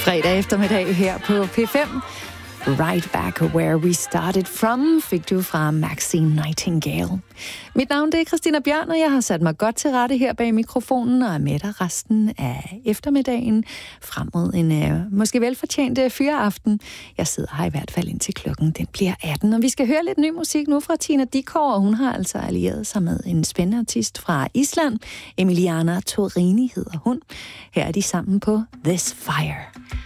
Fredag eftermiddag her på P5. Right Back Where We Started From fik du fra Maxine Nightingale. Mit navn det er Christina Bjørn, og jeg har sat mig godt til rette her bag mikrofonen og er med dig resten af eftermiddagen frem mod en måske velfortjent fyreaften. Jeg sidder her i hvert fald indtil klokken den bliver 18, og vi skal høre lidt ny musik nu fra Tina Dickow, og hun har altså allieret sig med en spændende artist fra Island. Emiliana Torini hedder hun. Her er de sammen på This Fire.